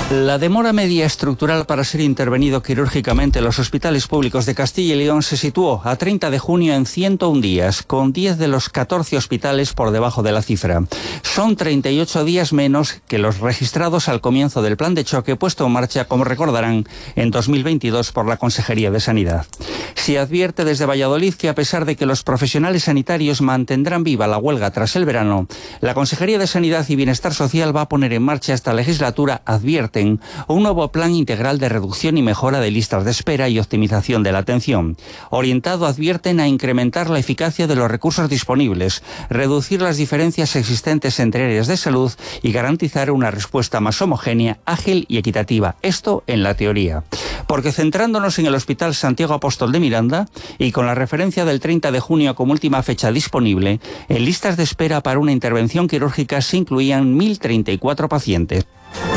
La demora media estructural para ser intervenido quirúrgicamente en los hospitales públicos de Castilla y León se situó a 30 de junio en 101 días, con 10 de los 14 hospitales por debajo de la cifra. Son 38 días menos que los registrados al comienzo del plan de choque puesto en marcha, como recordarán, en 2022 por la Consejería de Sanidad. Se advierte desde Valladolid que, a pesar de que los profesionales sanitarios mantendrán viva la huelga tras el verano, la Consejería de Sanidad y Bienestar Social va a poner en marcha esta legislatura, advierten, un nuevo plan integral de reducción y mejora de listas de espera y optimización de la atención, orientado, advierten, a incrementar la eficacia de los recursos disponibles, reducir las diferencias existentes entre áreas de salud y garantizar una respuesta más homogénea, ágil y equitativa. Esto en la teoría. Porque centrándonos en el Hospital Santiago Apóstol de Miranda y con la referencia del 30 de junio como última fecha disponible, en listas de espera para una intervención quirúrgica se incluían 1.034 pacientes.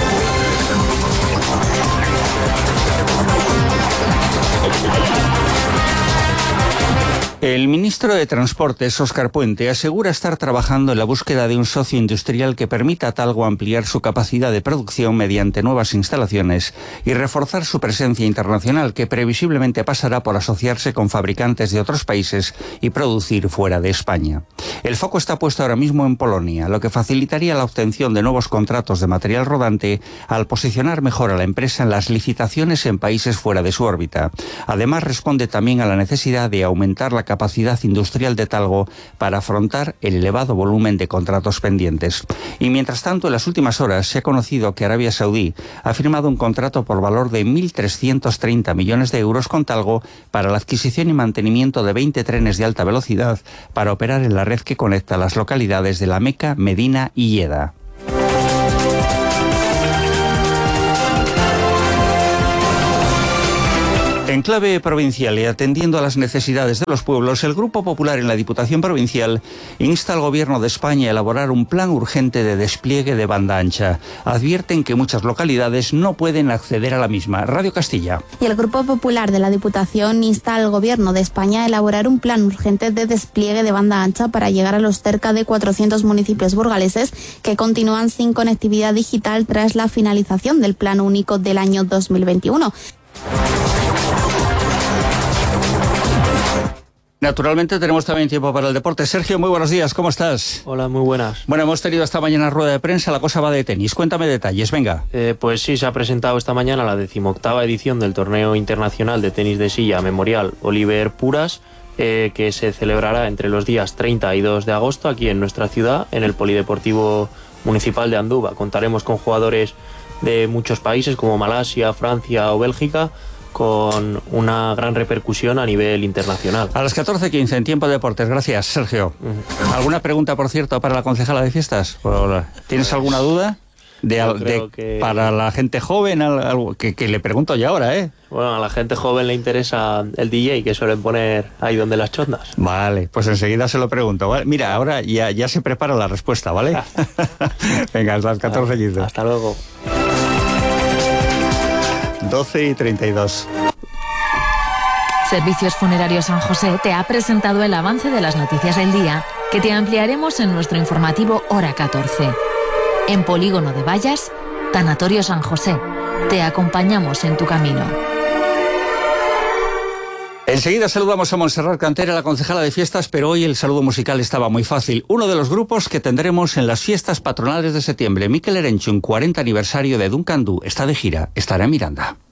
El ministro de Transportes, Óscar Puente, asegura estar trabajando en la búsqueda de un socio industrial que permita a Talgo ampliar su capacidad de producción mediante nuevas instalaciones y reforzar su presencia internacional, que previsiblemente pasará por asociarse con fabricantes de otros países y producir fuera de España. El foco está puesto ahora mismo en Polonia, lo que facilitaría la obtención de nuevos contratos de material rodante al posicionar mejor a la empresa en las licitaciones en países fuera de su órbita. Además, responde también a la necesidad de aumentar la capacidad industrial de Talgo para afrontar el elevado volumen de contratos pendientes. Y mientras tanto, en las últimas horas se ha conocido que Arabia Saudí ha firmado un contrato por valor de 1.330 millones de euros con Talgo para la adquisición y mantenimiento de 20 trenes de alta velocidad para operar en la red que conecta las localidades de La Meca, Medina y Jeddah. En clave provincial y atendiendo a las necesidades de los pueblos, el Grupo Popular en la Diputación Provincial insta al Gobierno de España a elaborar un plan urgente de despliegue de banda ancha. Advierten que muchas localidades no pueden acceder a la misma. Radio Castilla. Y el Grupo Popular de la Diputación insta al Gobierno de España a elaborar un plan urgente de despliegue de banda ancha para llegar a los cerca de 400 municipios burgaleses que continúan sin conectividad digital tras la finalización del Plan Único del año 2021. Naturalmente tenemos también tiempo para el deporte. Sergio, muy buenos días, ¿cómo estás? Hola, muy buenas. Bueno, hemos tenido esta mañana rueda de prensa, la cosa va de tenis. Cuéntame detalles, venga. Pues sí, se ha presentado esta mañana la 18ª edición del Torneo Internacional de Tenis de Silla Memorial Oliver Puras, que se celebrará entre los días 30 y 2 de agosto aquí en nuestra ciudad, en el Polideportivo Municipal de Andúba. Contaremos con jugadores de muchos países como Malasia, Francia o Bélgica, con una gran repercusión a nivel internacional. A las 14:15 en Tiempo de Deportes. Gracias, Sergio. ¿Alguna pregunta, por cierto, para la concejala de fiestas? ¿Tienes alguna duda? Para la gente joven, algo que le pregunto ya ahora, ¿eh? Bueno, a la gente joven le interesa el DJ que suelen poner ahí donde las chondas. Vale, pues enseguida se lo pregunto, ¿vale? Mira, ahora ya se prepara la respuesta, ¿vale? Venga, hasta las 14:15. Hasta luego. 12:32. Servicios Funerarios San José te ha presentado el avance de las noticias del día, que te ampliaremos en nuestro informativo Hora 14. En Polígono de Vallas, Tanatorio San José. Te acompañamos en tu camino. Enseguida saludamos a Montserrat Cantera, la concejala de fiestas, pero hoy el saludo musical estaba muy fácil. Uno de los grupos que tendremos en las fiestas patronales de septiembre, Mikel Erenchun, 40 aniversario de Duncan Du, está de gira, estará en Miranda.